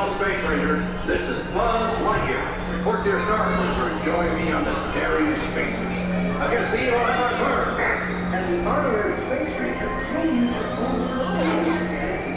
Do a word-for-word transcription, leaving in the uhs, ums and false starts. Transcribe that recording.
all Space Rangers. This is Buzz Lightyear. Report to your star cruiser and join me on this daring space mission. I can see you on our shore. As an honorary Space Ranger, you'll use your full personality